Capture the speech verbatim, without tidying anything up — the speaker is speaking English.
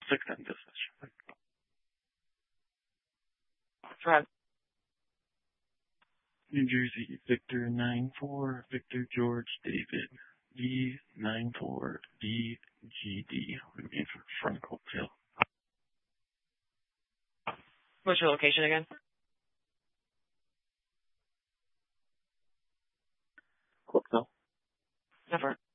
six ten dispatch. Go ahead. New Jersey, Victor nine four, Victor George David, V nine four, V G D, remain for front Cookville. What's your location again? Cookville. Never.